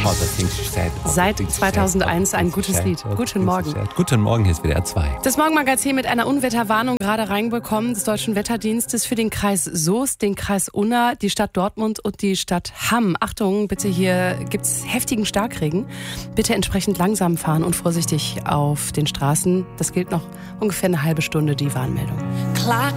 Seit 2001 ein gutes Lied. Guten Morgen. Guten Morgen, hier ist WDR 2. Das Morgenmagazin mit einer Unwetterwarnung gerade reinbekommen des Deutschen Wetterdienstes für den Kreis Soest, den Kreis Unna, die Stadt Dortmund und die Stadt Hamm. Achtung, bitte, hier gibt's heftigen Starkregen. Bitte entsprechend langsam fahren und vorsichtig auf den Straßen. Das gilt noch ungefähr eine halbe Stunde, die Warnmeldung. Clock